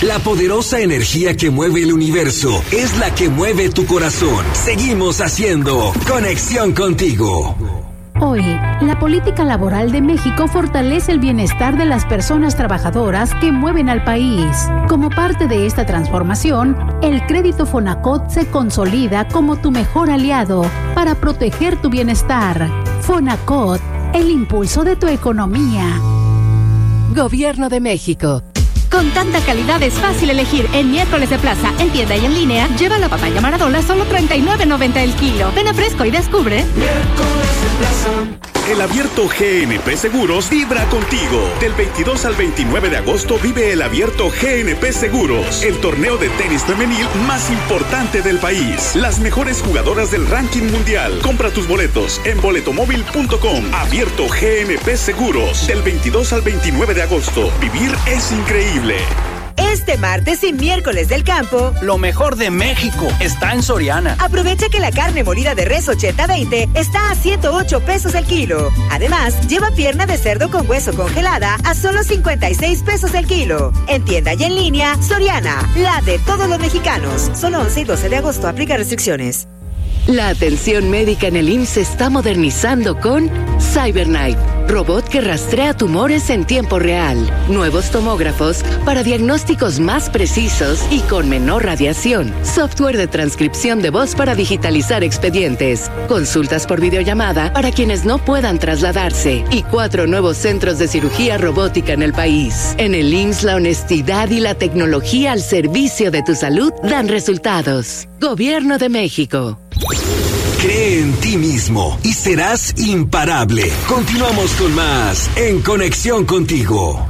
La poderosa energía que mueve el universo es la que mueve tu corazón. Seguimos haciendo Conexión Contigo. Hoy, la política laboral de México fortalece el bienestar de las personas trabajadoras que mueven al país. Como parte de esta transformación, el crédito Fonacot se consolida como tu mejor aliado para proteger tu bienestar. Fonacot, el impulso de tu economía. Gobierno de México. Con tanta calidad es fácil elegir. En Miércoles de Plaza, en tienda y en línea, lleva la papaya Maradona solo $39.90 el kilo. Ven a Fresco y descubre. Miércoles de Plaza. El Abierto GNP Seguros vibra contigo. Del 22 al 29 de agosto vive el Abierto GNP Seguros, el torneo de tenis femenil más importante del país. Las mejores jugadoras del ranking mundial. Compra tus boletos en boletomóvil.com. Abierto GNP Seguros. Del 22 al 29 de agosto. Vivir es increíble. Este martes y miércoles del campo, lo mejor de México está en Soriana. Aprovecha que la carne molida de res 80-20 está a $108 el kilo. Además, lleva pierna de cerdo con hueso congelada a solo $56 el kilo. En tienda y en línea, Soriana, la de todos los mexicanos. Solo 11 y 12 de agosto, aplica restricciones. La atención médica en el IMSS se está modernizando con CyberKnife, robot que rastrea tumores en tiempo real. Nuevos tomógrafos para diagnósticos más precisos y con menor radiación. Software de transcripción de voz para digitalizar expedientes. Consultas por videollamada para quienes no puedan trasladarse. Y 4 nuevos centros de cirugía robótica en el país. En el IMSS, la honestidad y la tecnología al servicio de tu salud dan resultados. Gobierno de México. Cree en ti mismo y serás imparable. Continuamos con más en Conexión Contigo.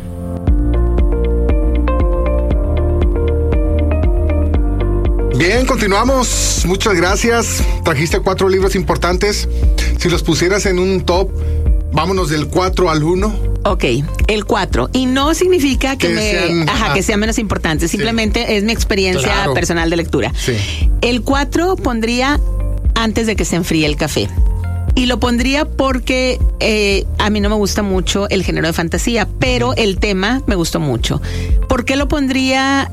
Bien, continuamos. Muchas gracias. Trajiste 4 libros importantes. Si los pusieras en un top, vámonos del 4 al 1. Ok, el 4. Y no significa que sea menos importante. Simplemente es mi experiencia personal de lectura. Sí. El 4 pondría Antes de que se enfríe el café. Y lo pondría porque a mí no me gusta mucho el género de fantasía, pero el tema me gustó mucho. ¿Por qué lo pondría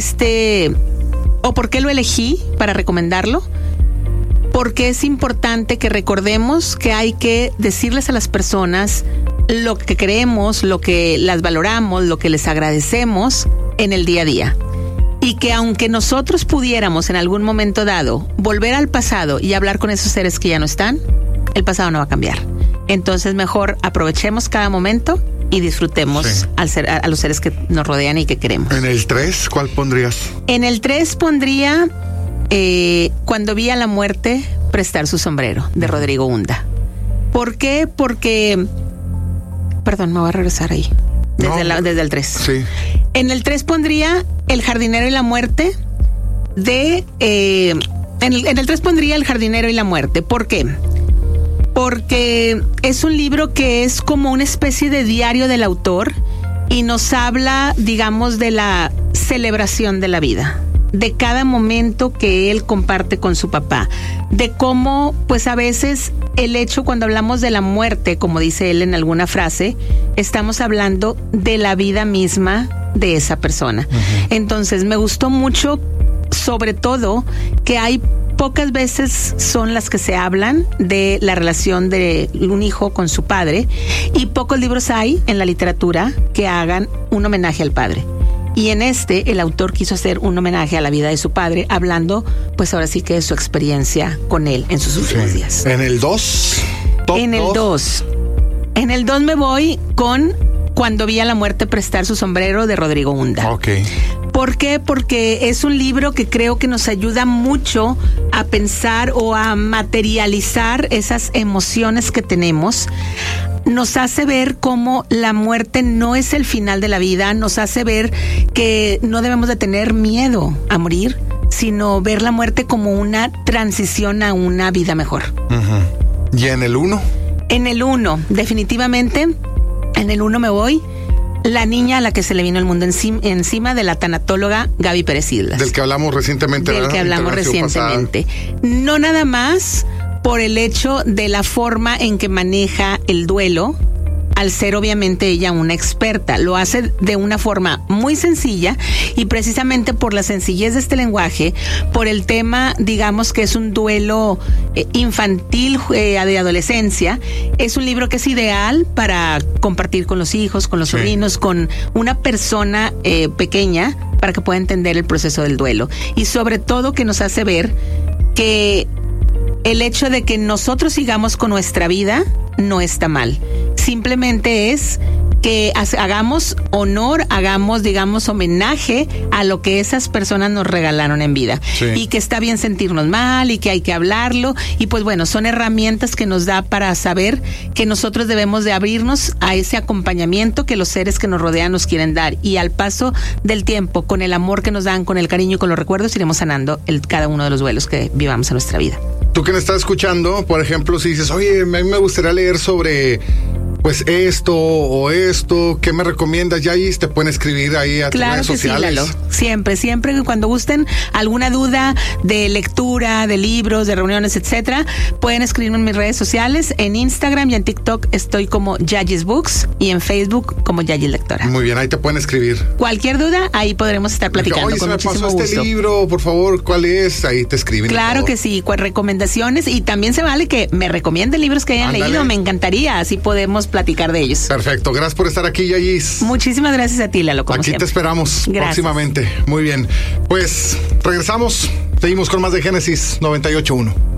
o por qué lo elegí para recomendarlo? Porque es importante que recordemos que hay que decirles a las personas lo que creemos, lo que las valoramos, lo que les agradecemos en el día a día. Y que aunque nosotros pudiéramos en algún momento dado volver al pasado y hablar con esos seres que ya no están, el pasado no va a cambiar. Entonces mejor aprovechemos cada momento y disfrutemos a los seres que nos rodean y que queremos. En el 3, ¿cuál pondrías? En el 3 pondría Cuando vi a la muerte prestar su sombrero, de Rodrigo Unda. ¿Por qué? Porque... Perdón, me voy a regresar ahí. Desde el 3. Sí. En el 3 pondría El jardinero y la muerte en el 3 pondría El jardinero y la muerte. ¿Por qué? Porque es un libro que es como una especie de diario del autor y nos habla, digamos, de la celebración de la vida, de cada momento que él comparte con su papá, de cómo, pues a veces el hecho cuando hablamos de la muerte, como dice él en alguna frase, estamos hablando de la vida misma de esa persona. Uh-huh. Entonces me gustó mucho, sobre todo, que hay pocas veces son las que se hablan de la relación de un hijo con su padre y pocos libros hay en la literatura que hagan un homenaje al padre. Y en el autor quiso hacer un homenaje a la vida de su padre, hablando, pues ahora sí que de su experiencia con él en sus últimos días. ¿En el 2? En el 2. En el 2 me voy con Cuando vi a la muerte prestar su sombrero, de Rodrigo Unda. Ok. ¿Por qué? Porque es un libro que creo que nos ayuda mucho a pensar o a materializar esas emociones que tenemos. Nos hace ver cómo la muerte no es el final de la vida, nos hace ver que no debemos de tener miedo a morir, sino ver la muerte como una transición a una vida mejor. Uh-huh. ¿Y en el 1? En el 1, definitivamente, en el 1 me voy La niña a la que se le vino el mundo encima, de la tanatóloga Gaby Pérez Islas. Del que hablamos recientemente. No nada más por el hecho de la forma en que maneja el duelo al ser obviamente ella una experta. Lo hace de una forma muy sencilla y precisamente por la sencillez de este lenguaje, por el tema, digamos que es un duelo infantil de adolescencia, es un libro que es ideal para compartir con los hijos, con los sobrinos, con una persona pequeña, para que pueda entender el proceso del duelo. Y sobre todo que nos hace ver que el hecho de que nosotros sigamos con nuestra vida no está mal. Simplemente es que hagamos honor, hagamos, digamos, homenaje a lo que esas personas nos regalaron en vida. Sí. Y que está bien sentirnos mal y que hay que hablarlo. Y pues bueno, son herramientas que nos da para saber que nosotros debemos de abrirnos a ese acompañamiento que los seres que nos rodean nos quieren dar. Y al paso del tiempo, con el amor que nos dan, con el cariño y con los recuerdos, iremos sanando cada uno de los duelos que vivamos en nuestra vida. Tú que me estás escuchando, por ejemplo, si dices, oye, a mí me gustaría leer sobre pues esto, ¿qué me recomiendas? Ya ahí te pueden escribir ahí a tus redes sociales. Sí, Lalo. Siempre, cuando gusten alguna duda de lectura, de libros, de reuniones, etcétera, pueden escribirme en mis redes sociales, en Instagram y en TikTok estoy como Yayis Books y en Facebook como Yayis Lectora. Muy bien, ahí te pueden escribir. Cualquier duda, ahí podremos estar platicando. Oye, con se me muchísimo pasó gusto. Este libro, por favor, ¿cuál es? Ahí te escriben. Claro que sí, recomendaciones, y también se vale que me recomienden libros que hayan leído, me encantaría, así podemos platicar de ellos. Perfecto, gracias por estar aquí, Yayis. Muchísimas gracias a ti, Lalo, como aquí siempre. Te esperamos próximamente. Muy bien, pues regresamos, seguimos con más de Génesis 98.1.